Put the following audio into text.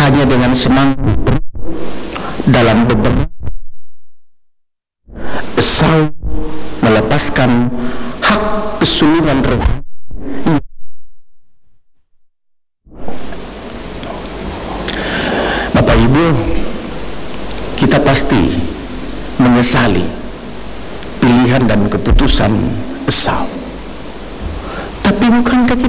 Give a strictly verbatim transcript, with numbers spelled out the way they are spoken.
hanya dengan senang dalam beberapa Esau melepaskan hak kesulungan rohani. Bapak Ibu, kita pasti menyesali pilihan dan keputusan Esau. Tapi bukankah kita